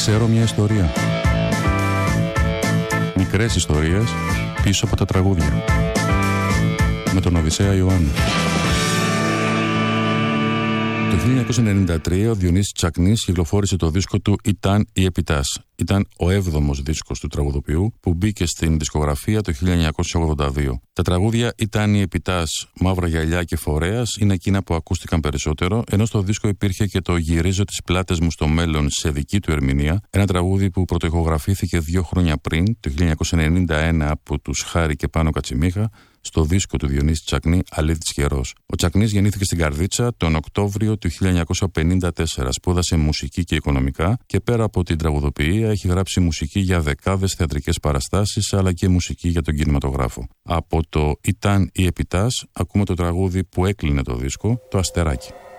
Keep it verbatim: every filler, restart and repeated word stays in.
Ξέρω μια ιστορία. Μικρές ιστορίες πίσω από τα τραγούδια. Με τον Οδυσσέα Ιωάννου. Το χίλια εννιακόσια ενενήντα τρία ο Διονύσης Τσακνής κυκλοφόρησε το δίσκο του «Ήταν η Επιτάς». Ήταν ο έβδομος δίσκος του τραγουδοποιού που μπήκε στην δισκογραφία το χίλια εννιακόσια ογδόντα δύο. Τα τραγούδια «Ήταν η Επιτάς», «Μαύρα γυαλιά» και «Φορέας» είναι εκείνα που ακούστηκαν περισσότερο, ενώ στο δίσκο υπήρχε και το «Γυρίζω τις πλάτες μου στο μέλλον» σε δική του ερμηνεία, ένα τραγούδι που πρωτοηχογραφήθηκε δύο χρόνια πριν, το χίλια εννιακόσια ενενήντα ένα, από τους Χάρη και Πάνο Κατσιμίχα, στο δίσκο του Διονύση Τσακνή «Αλήτης Καιρός». Ο Τσακνής γεννήθηκε στην Καρδίτσα τον Οκτώβριο του χίλια εννιακόσια πενήντα τέσσερα. Σπούδασε μουσική και οικονομικά και πέρα από την τραγουδοποιία έχει γράψει μουσική για δεκάδες θεατρικές παραστάσεις αλλά και μουσική για τον κινηματογράφο. Από το «Ήταν η Επιτάς» ακούμε το τραγούδι που έκλεινε το δίσκο, το «Αστεράκι».